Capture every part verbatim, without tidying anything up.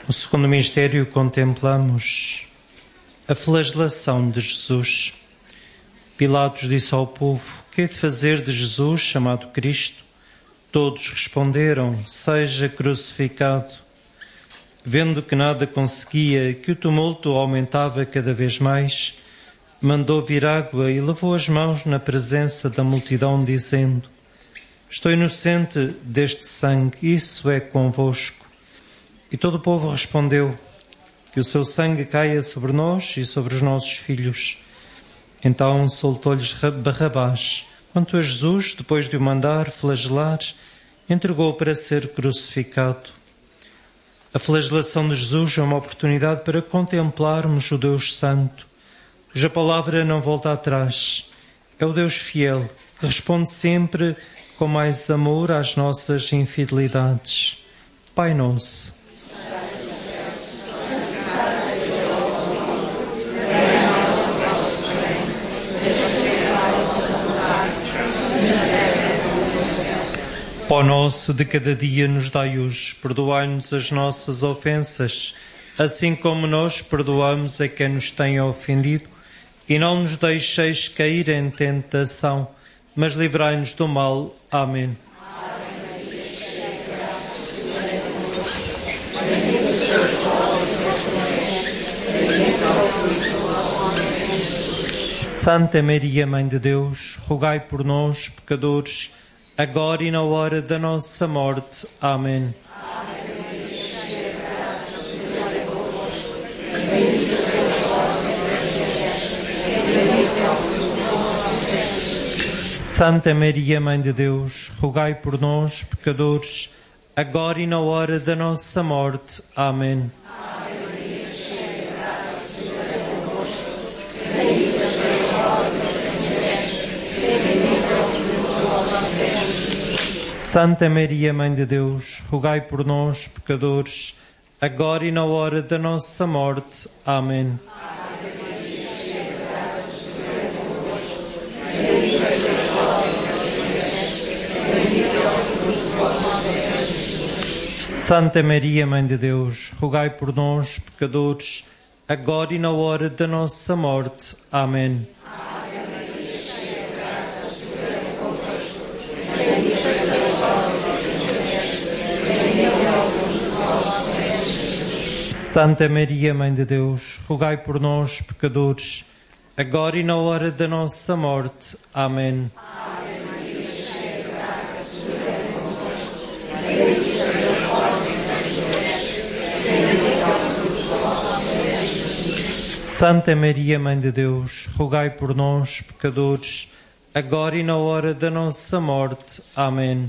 No segundo mistério contemplamos a flagelação de Jesus. Pilatos disse ao povo: "Que hei de fazer de Jesus, chamado Cristo?" Todos responderam: "Seja crucificado." Vendo que nada conseguia, que o tumulto aumentava cada vez mais, mandou vir água e lavou as mãos na presença da multidão, dizendo: "Estou inocente deste sangue, isso é convosco." E todo o povo respondeu: "Que o seu sangue caia sobre nós e sobre os nossos filhos." Então soltou-lhes Barrabás. Quanto a Jesus, depois de o mandar flagelar, entregou para ser crucificado. A flagelação de Jesus é uma oportunidade para contemplarmos o Deus Santo, cuja palavra não volta atrás. É o Deus fiel, que responde sempre com mais amor às nossas infidelidades. Pai nosso, Pão nosso de cada dia nos dai hoje, perdoai-nos as nossas ofensas, assim como nós perdoamos a quem nos tem ofendido, e não nos deixeis cair em tentação, mas livrai-nos do mal. Amém. Santa Maria, Mãe de Deus, rogai por nós, pecadores, agora e na hora da nossa morte. Amém. Santa Maria, Mãe de Deus, rogai por nós, pecadores, agora e na hora da nossa morte. Amém. Santa Maria, Mãe de Deus, rogai por nós, pecadores, agora e na hora da nossa morte. Amém. Santa Maria, Mãe de Deus, rogai por nós, pecadores, agora e na hora da nossa morte. Amém. Santa Maria, Mãe de Deus, rogai por nós, pecadores, agora e na hora da nossa morte. Amém. Santa Maria, Mãe de Deus, rogai por nós, pecadores, agora e na hora da nossa morte. Amém.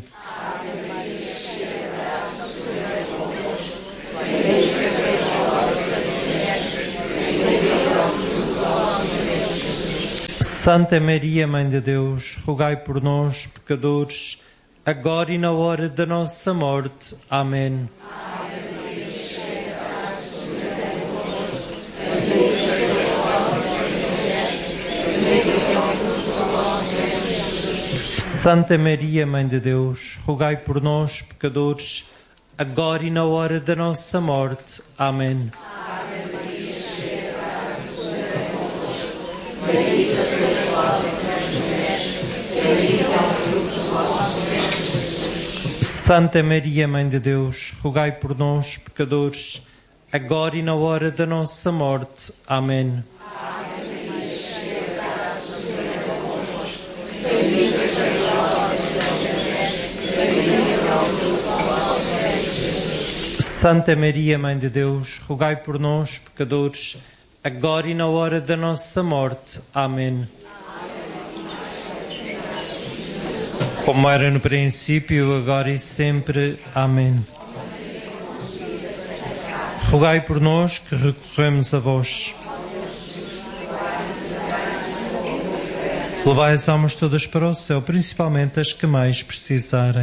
Santa Maria, Mãe de Deus, rogai por nós, pecadores, agora e na hora da nossa morte. Amém. Santa Maria, Mãe de Deus, rogai por nós, pecadores, agora e na hora da nossa morte. Amém. Santa Maria, Mãe de Deus, rogai por nós, pecadores, agora e na hora da nossa morte. Amém. Santa Maria, Mãe de Deus, rogai por nós, pecadores, agora e na hora da nossa morte. Amém. Como era no princípio, agora e sempre. Amém. Rogai por nós que recorremos a vós. Levai as almas todas para o céu, principalmente as que mais precisarem.